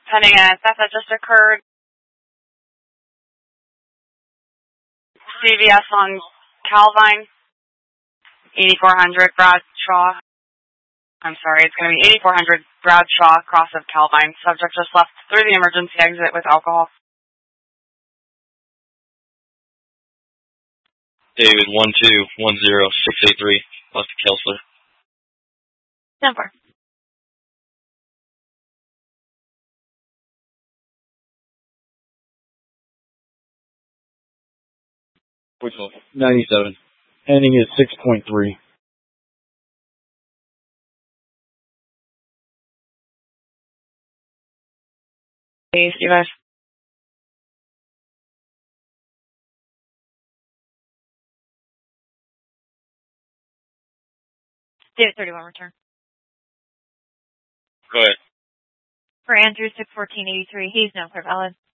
pending a theft that just occurred. CVS on Calvine, 8400 Bradshaw. I'm sorry, it's going to be 8400 Bradshaw, cross of Calvine. Subject just left through the emergency exit with alcohol. David, 1210683, left to Kelsler. 10-4. Which one? 97. Ending at 6.3. Hey, you guys. David 31, return. Go ahead. For Andrew 61483, he's no clear valid.